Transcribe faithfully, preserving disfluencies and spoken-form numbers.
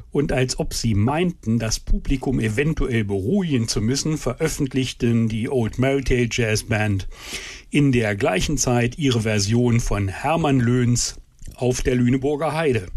Und als ob sie meinten, das Publikum eventuell beruhigen zu müssen, veröffentlichten die Old Merry Jazz Band in der gleichen Zeit ihre Version von Hermann Löns Auf der Lüneburger Heide.